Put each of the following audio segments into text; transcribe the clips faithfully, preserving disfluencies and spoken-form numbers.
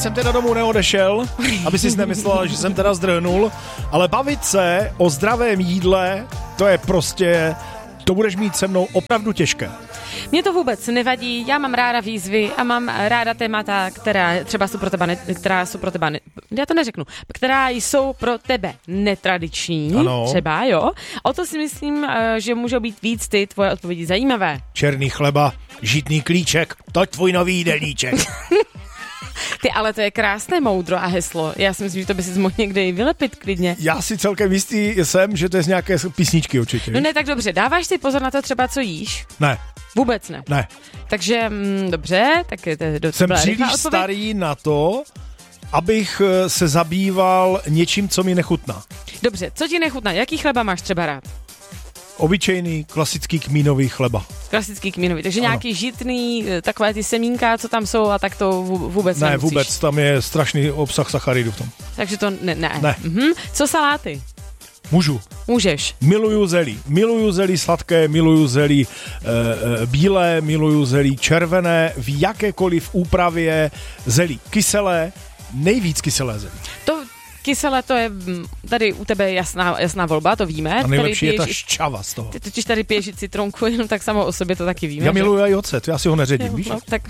jsem teda domů neodešel, aby si nemyslela, že jsem teda zdrhnul, ale bavit se o zdravém jídle, to je prostě, to budeš mít se mnou opravdu těžké. Mně to vůbec nevadí, já mám ráda výzvy a mám ráda témata, která třeba jsou pro tebe, ne, která jsou pro tebe, ne, já to neřeknu, která jsou pro tebe netradiční, ano. Třeba, jo. O to si myslím, že můžou být víc ty tvoje odpovědi zajímavé. Černý chleba, žitný klíček, to je tvůj nový jídelníček. Ty, ale to je krásné moudro a heslo. Já si myslím, že to by si mohl někde i vylepit klidně. Já si celkem jistý jsem, že to je z nějaké písničky určitě. No ne, tak dobře, dáváš si pozor na to třeba, co jíš? Ne. Vůbec ne? Ne. Takže, mm, dobře, tak je to do Jsem příliš starý na to, abych se zabýval něčím, co mi nechutná. Dobře, co ti nechutná? Jaký chleba máš třeba rád? Obyčejný, klasický kmínový chleba. Klasický kmínový, takže ano. Nějaký žitný, takové ty semínka, co tam jsou a tak to vůbec ne. Ne, nemusíš. vůbec, tam je strašný obsah sacharidů v tom. Takže to ne. Ne. ne. Mhm. Co saláty? Můžu. Můžeš. Miluju zelí. Miluju zelí sladké, miluju zelí e, e, bílé, miluju zelí červené, v jakékoliv úpravě zelí kyselé, nejvíc kyselé zelí. To kyselé, to je tady u tebe jasná, jasná volba, to víme. A nejlepší tady je ta piješ, šťava z toho. Ty totiž tady piješ citronku, jenom tak samo o sobě to taky víme. Já miluju i ocet, já si ho neředím, jo, víš? No, tak...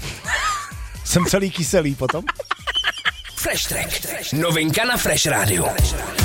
Jsem celý kyselý potom. Fresh Track. Novinka na Fresh Rádiu.